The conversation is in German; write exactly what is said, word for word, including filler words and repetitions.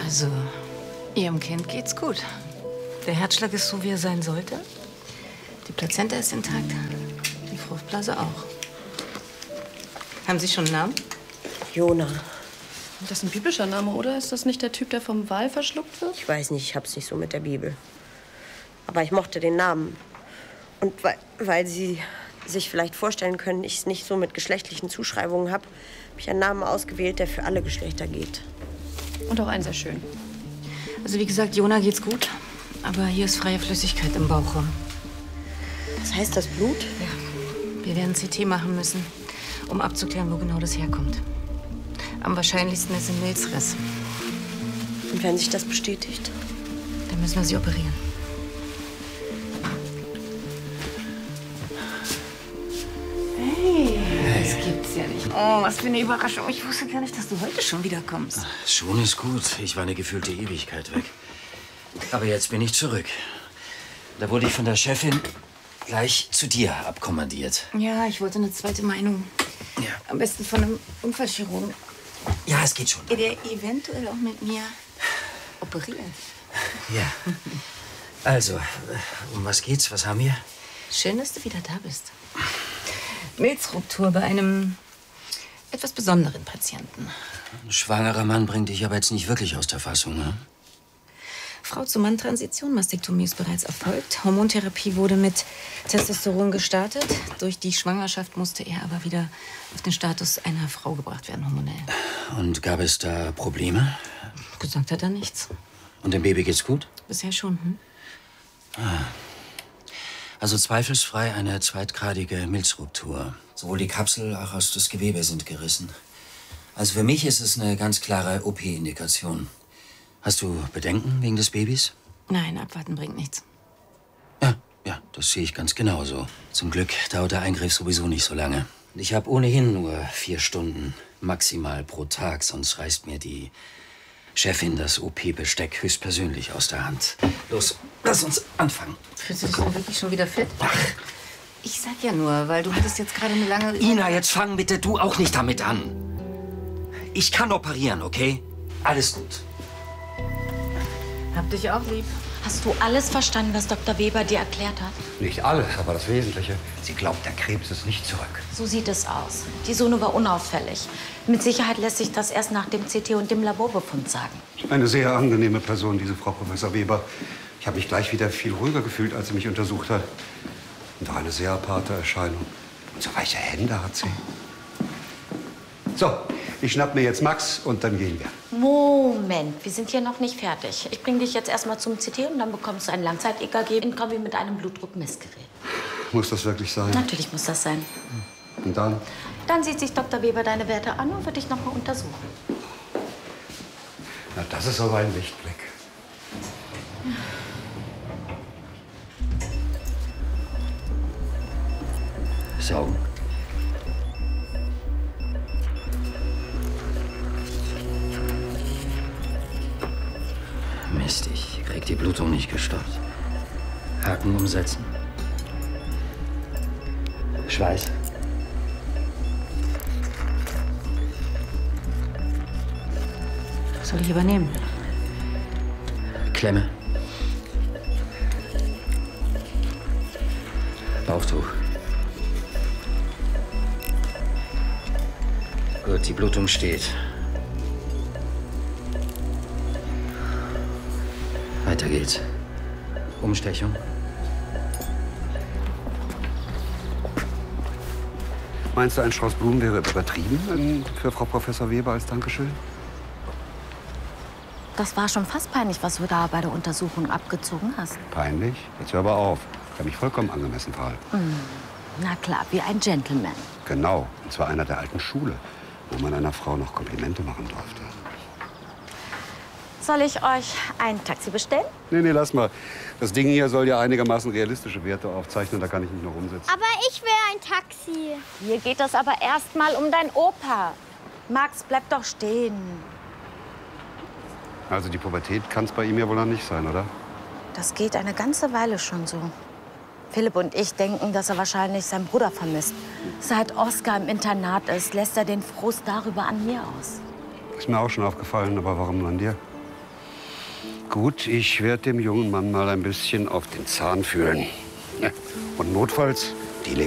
Also, Ihrem Kind geht's gut. Der Herzschlag ist so, wie er sein sollte. Die Plazenta ist intakt. Die Fruchtblase auch. Haben Sie schon einen Namen? Jona. Das ist ein biblischer Name, oder? Ist das nicht der Typ, der vom Wal verschluckt wird? Ich weiß nicht, ich hab's nicht so mit der Bibel. Aber ich mochte den Namen. Und weil, weil Sie sich vielleicht vorstellen können, ich es nicht so mit geschlechtlichen Zuschreibungen habe, habe ich einen Namen ausgewählt, der für alle Geschlechter geht. Und auch einen sehr schön. Also wie gesagt, Jona geht's gut. Aber hier ist freie Flüssigkeit im Bauchraum. Was heißt das, Blut? Ja. Wir werden C T machen müssen, um abzuklären, wo genau das herkommt. Am wahrscheinlichsten ist ein Milzriss. Und wenn sich das bestätigt? Dann müssen wir sie operieren. Hey, das gibt's ja nicht. Oh, was für eine Überraschung. Ich wusste gar nicht, dass du heute schon wieder kommst. Ach, schon ist gut. Ich war eine gefühlte Ewigkeit weg. Aber jetzt bin ich zurück. Da wurde ich von der Chefin gleich zu dir abkommandiert. Ja, ich wollte eine zweite Meinung. Ja. Am besten von einem Unfallchirurgen. Ja, es geht schon. Der eventuell auch mit mir operiert. Ja. Also, um was geht's? Was haben wir? Schön, dass du wieder da bist. Milzruptur bei einem etwas besonderen Patienten. Ein schwangerer Mann bringt dich aber jetzt nicht wirklich aus der Fassung, ne? Frau-zu-Mann-Transition, Mastektomie ist bereits erfolgt. Hormontherapie wurde mit Testosteron gestartet. Durch die Schwangerschaft musste er aber wieder auf den Status einer Frau gebracht werden, hormonell. Und gab es da Probleme? Gesagt hat er nichts. Und dem Baby geht's gut? Bisher schon, hm? Ah. Also zweifelsfrei eine zweitgradige Milzruptur. Sowohl die Kapsel als auch das Gewebe sind gerissen. Also für mich ist es eine ganz klare O P-Indikation. Hast du Bedenken wegen des Babys? Nein, abwarten bringt nichts. Ja, ja, das sehe ich ganz genauso. Zum Glück dauert der Eingriff sowieso nicht so lange. Ich habe ohnehin nur vier Stunden maximal pro Tag, sonst reißt mir die Chefin das O P-Besteck höchstpersönlich aus der Hand. Los, lass uns anfangen. Fühlst du dich denn wirklich schon wieder fit? Ach. Ich sag ja nur, weil du hattest jetzt gerade eine lange... Ina, jetzt fang bitte du auch nicht damit an. Ich kann operieren, okay? Alles gut. Hab dich auch lieb. Hast du alles verstanden, was Doktor Weber dir erklärt hat? Nicht alles, aber das Wesentliche. Sie glaubt, der Krebs ist nicht zurück. So sieht es aus. Die Sono war unauffällig. Mit Sicherheit lässt sich das erst nach dem C T und dem Laborbefund sagen. Eine sehr angenehme Person, diese Frau Professor Weber. Ich habe mich gleich wieder viel ruhiger gefühlt, als sie mich untersucht hat. Und doch eine sehr aparte Erscheinung. Und so weiche Hände hat sie. So, ich schnapp mir jetzt Max und dann gehen wir. Moment, wir sind hier noch nicht fertig. Ich bringe dich jetzt erstmal zum C T und dann bekommst du ein Langzeit-E K G in Kombi mit einem Blutdruckmessgerät. Muss das wirklich sein? Natürlich muss das sein. Und dann? Dann sieht sich Doktor Weber deine Werte an und wird dich noch mal untersuchen. Na, das ist aber ein Lichtblick. Saugen. Mist, ich krieg die Blutung nicht gestoppt. Haken umsetzen. Schweiß. Soll ich übernehmen? Klemme. Bauchtuch. Gut, die Blutung steht. Weiter geht's. Umstechung. Meinst du, ein Strauß Blumen wäre übertrieben für Frau Professor Weber als Dankeschön? Das war schon fast peinlich, was du da bei der Untersuchung abgezogen hast. Peinlich? Jetzt hör aber auf. Ich habe mich vollkommen angemessen verhalten. Mm, na klar, wie ein Gentleman. Genau. Und zwar einer der alten Schule, wo man einer Frau noch Komplimente machen durfte. Soll ich euch ein Taxi bestellen? Nee, nee, lass mal. Das Ding hier soll ja einigermaßen realistische Werte aufzeichnen. Da kann ich nicht noch rumsitzen. Aber ich will ein Taxi. Hier geht es aber erst mal um dein Opa. Max, bleib doch stehen. Also die Pubertät kann es bei ihm ja wohl noch nicht sein, oder? Das geht eine ganze Weile schon so. Philipp und ich denken, dass er wahrscheinlich seinen Bruder vermisst. Seit Oskar im Internat ist, lässt er den Frust darüber an mir aus. Ist mir auch schon aufgefallen, aber warum nur an dir? Gut, ich werde dem jungen Mann mal ein bisschen auf den Zahn fühlen. Ja. Und notfalls